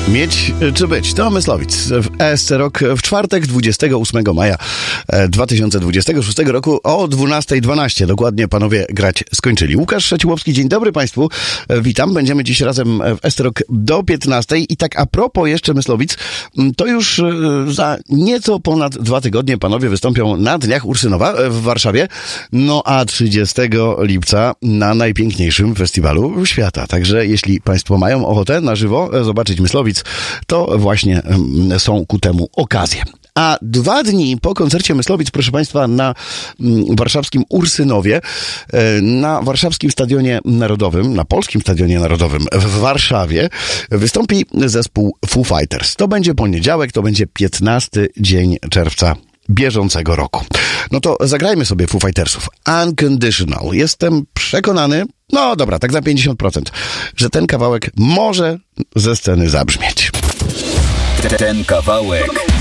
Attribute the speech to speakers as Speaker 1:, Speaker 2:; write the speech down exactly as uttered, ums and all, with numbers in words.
Speaker 1: Mieć czy być? To Myslowic w E S C Rock w czwartek, dwudziestego ósmego maja dwa tysiące dwudziestego szóstego roku o dwunasta dwanaście. Dokładnie panowie grać skończyli. Łukasz Szeciłowski, dzień dobry państwu. Witam. Będziemy dziś razem w E S C Rock do piętnastej. I tak a propos jeszcze Myslowic, to już za nieco ponad dwa tygodnie panowie wystąpią na Dniach Ursynowa w Warszawie. No a trzydziestego lipca na najpiękniejszym festiwalu świata. Także jeśli państwo mają ochotę na żywo zobaczyć Myslowic, to właśnie są ku temu okazje. A dwa dni po koncercie Myslowic, proszę państwa, na warszawskim Ursynowie, na warszawskim Stadionie Narodowym, na polskim Stadionie Narodowym w Warszawie wystąpi zespół Foo Fighters. To będzie poniedziałek, to będzie piętnasty dzień czerwca bieżącego roku. No to zagrajmy sobie Foo Fightersów. Unconditional. Jestem przekonany, no dobra, tak na pięćdziesiąt procent, że ten kawałek może ze sceny zabrzmieć.
Speaker 2: Ten kawałek